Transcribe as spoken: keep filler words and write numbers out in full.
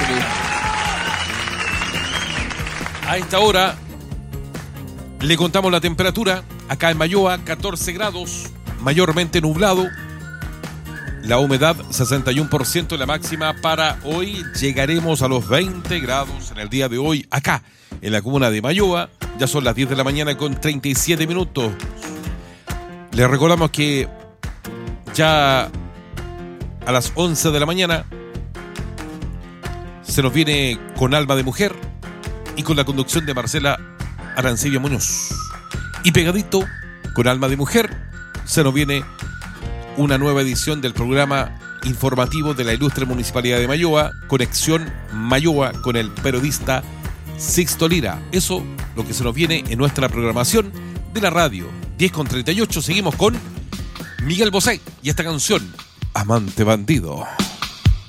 Ángeles. A esta hora le contamos la temperatura. Acá en Mayoa, catorce grados, mayormente nublado. La humedad, sesenta y uno por ciento. La máxima para hoy. Llegaremos a los veinte grados en el día de hoy, acá en la comuna de Mayoa. Ya son las diez de la mañana con treinta y siete minutos. Les recordamos que ya a las once de la mañana se nos viene Con Alma de Mujer y con la conducción de Marcela Arancibia Muñoz. Y pegadito, Con Alma de Mujer, se nos viene una nueva edición del programa informativo de la ilustre Municipalidad de Mayoa, Conexión Mayoa, con el periodista Sixto Lira. Eso lo que se nos viene en nuestra programación de la radio. diez con treinta y ocho, seguimos con Miguel Bosé y esta canción, Amante Bandido.